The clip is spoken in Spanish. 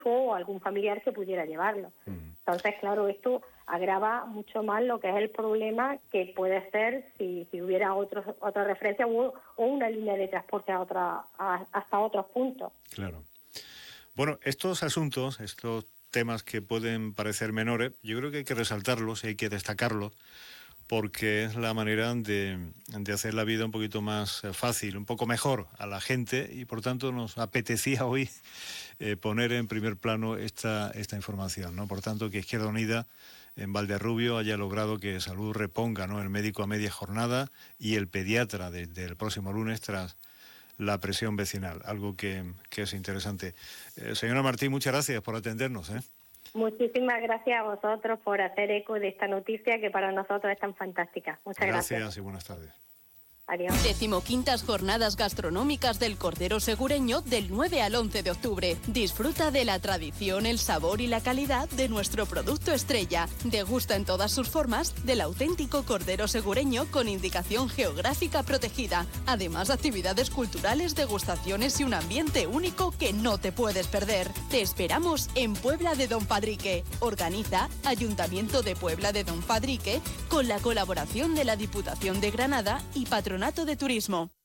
o algún familiar que pudiera llevarlo. Entonces, claro, esto agrava mucho más lo que es el problema que puede ser si hubiera otra referencia o una línea de transporte hasta otros puntos. Claro. Bueno, estos asuntos, estos temas que pueden parecer menores, yo creo que hay que resaltarlos y hay que destacarlos, porque es la manera de hacer la vida un poquito más fácil, un poco mejor a la gente, y por tanto nos apetecía hoy poner en primer plano esta información, ¿no? Por tanto, que Izquierda Unida en Valderrubio haya logrado que Salud reponga, ¿no?, el médico a media jornada y el pediatra desde el próximo lunes tras la presión vecinal, algo que es interesante. Señora Martín, muchas gracias por atendernos, ¿eh? Muchísimas gracias a vosotros por hacer eco de esta noticia que para nosotros es tan fantástica. Muchas gracias. Gracias y buenas tardes. Adiós. 15ª Jornadas Gastronómicas del Cordero Segureño del 9 al 11 de octubre. Disfruta de la tradición, el sabor y la calidad de nuestro producto estrella. Degusta en todas sus formas del auténtico Cordero Segureño con indicación geográfica protegida. Además, actividades culturales, degustaciones y un ambiente único que no te puedes perder. Te esperamos en Puebla de Don Fadrique. Organiza Ayuntamiento de Puebla de Don Fadrique con la colaboración de la Diputación de Granada y Patronato de Turismo.